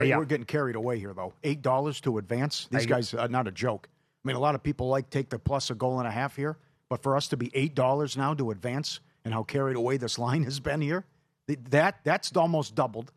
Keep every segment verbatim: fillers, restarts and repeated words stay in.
Hey, yeah. We're getting carried away here, though. eight dollars to advance. These guys are not a joke. I mean, a lot of people like take the plus a goal and a half here, but for us to be eight dollars now to advance and how carried away this line has been here, that that's almost doubled.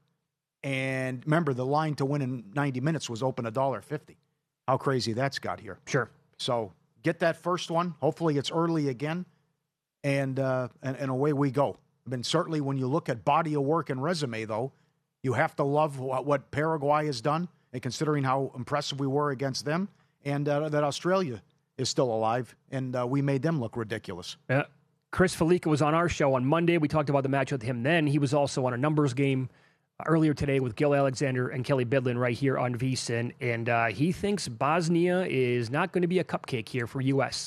And remember, the line to win in ninety minutes was open one dollar fifty. How crazy that's got here. Sure. So get that first one. Hopefully it's early again, and, uh, and, and away we go. I mean, certainly when you look at body of work and resume, though, you have to love what, what Paraguay has done, and considering how impressive we were against them, and uh, that Australia is still alive, and uh, we made them look ridiculous. Yeah. Chris Felica was on our show on Monday. We talked about the match with him then. He was also on a numbers game earlier today with Gil Alexander and Kelly Bidlin right here on VSiN, and uh, he thinks Bosnia is not going to be a cupcake here for U S.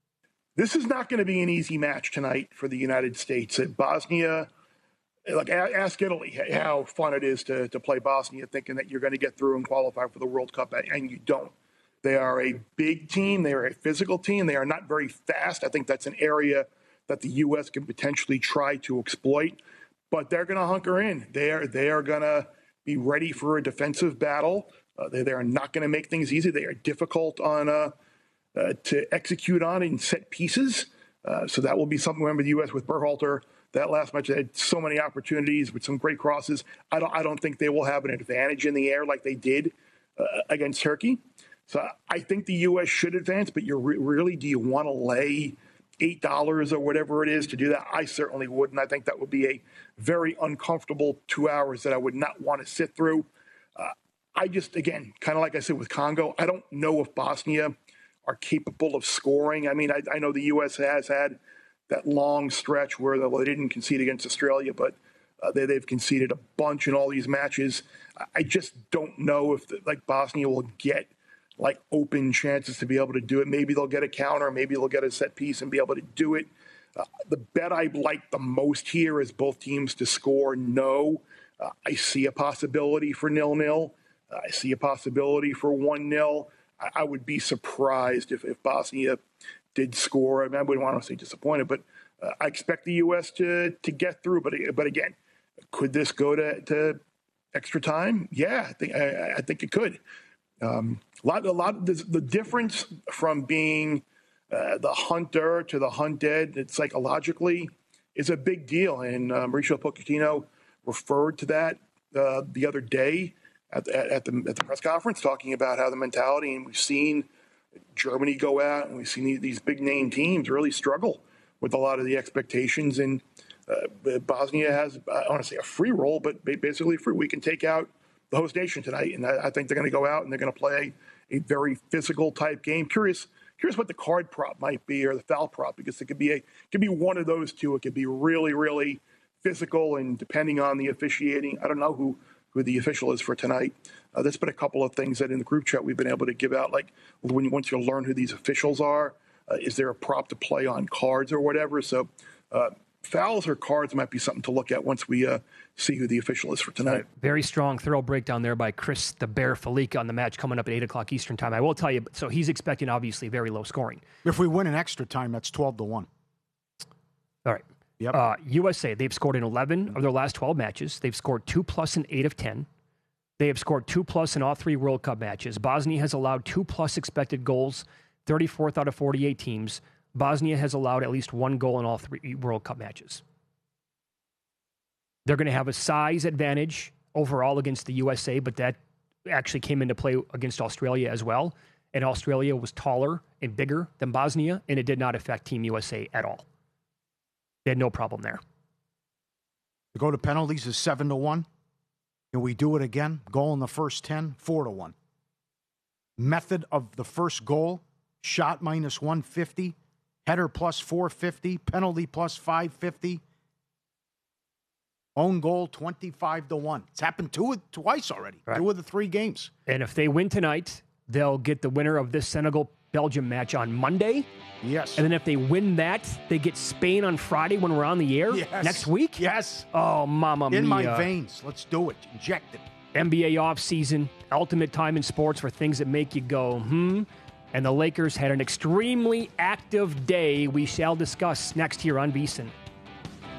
This is not going to be an easy match tonight for the United States. At Bosnia, like ask Italy how fun it is to, to play Bosnia, thinking that you're going to get through and qualify for the World Cup, and you don't. They are a big team. They are a physical team. They are not very fast. I think that's an area that the U S can potentially try to exploit. But they're going to hunker in. They are, they are going to be ready for a defensive battle. Uh, they, they are not going to make things easy. They are difficult on uh, uh, to execute on in set pieces. Uh, so that will be something. Remember the U S with Berhalter, that last match, they had so many opportunities with some great crosses. I don't, I don't think they will have an advantage in the air like they did uh, against Turkey. So I think the U S should advance, but you're re- really, do you want to lay eight dollars or whatever it is to do that? I certainly wouldn't. I think that would be a very uncomfortable two hours that I would not want to sit through. Uh, I just, again, kind of like I said with Congo, I don't know if Bosnia are capable of scoring. I mean, I, I know the U S has had that long stretch where they, well, they didn't concede against Australia, but uh, they, they've conceded a bunch in all these matches. I just don't know if, the, like, Bosnia will get like open chances to be able to do it. Maybe they'll get a counter, maybe they'll get a set piece and be able to do it. Uh, the bet I like the most here is both teams to score no. Uh, I see a possibility for nil-nil. Uh, I see a possibility for one nil. I, I would be surprised if, if Bosnia did score. I mean, I wouldn't want to say disappointed, but uh, I expect the U S to to get through. But but again, could this go to, to extra time? Yeah, I think I, I think it could. Um, a lot, a lot. The, the difference from being uh, the hunter to the hunted, it psychologically, is a big deal. And uh, Mauricio Pochettino referred to that uh, the other day at, at, at the at the press conference, talking about how the mentality. And we've seen Germany go out, and we've seen these big name teams really struggle with a lot of the expectations. And uh, Bosnia has, I want to say, a free roll, but basically free. We can take out the host nation tonight, and I, I think they're going to go out and they're going to play a very physical type game. Curious, curious what the card prop might be or the foul prop, because it could be a it could be one of those two. It could be really, really physical, and depending on the officiating, I don't know who who the official is for tonight. Uh, there's been a couple of things that in the group chat we've been able to give out, like when you, once you learn who these officials are, uh, is there a prop to play on cards or whatever? So. Uh, Fouls or cards might be something to look at once we uh, see who the official is for tonight. Very strong, thorough breakdown there by Chris the Bear Felica on the match coming up at eight o'clock Eastern time. I will tell you, so he's expecting obviously very low scoring. If we win in extra time, that's twelve to one. All right. Yep. Uh, U S A, they've scored in eleven of their last twelve matches. They've scored two plus in eight of ten. They have scored two plus in all three World Cup matches. Bosnia has allowed two plus expected goals, thirty-fourth out of forty-eight teams. Bosnia has allowed at least one goal in all three World Cup matches. They're going to have a size advantage overall against the U S A, but that actually came into play against Australia as well. And Australia was taller and bigger than Bosnia, and it did not affect Team U S A at all. They had no problem there. To go to penalties is seven to one. Can we do it again? Goal in the first ten, four to one. Method of the first goal, shot minus one fifty. Header plus four fifty, penalty plus five fifty. Own goal twenty-five to one. It's happened two twice already. Right. Two of the three games. And if they win tonight, they'll get the winner of this Senegal-Belgium match on Monday. Yes. And then if they win that, they get Spain on Friday when we're on the air yes. next week. Yes. Oh, mama In mia. my veins. Let's do it. Inject it. N B A offseason, ultimate time in sports for things that make you go, hmm. And the Lakers had an extremely active day. We shall discuss next here on VSiN.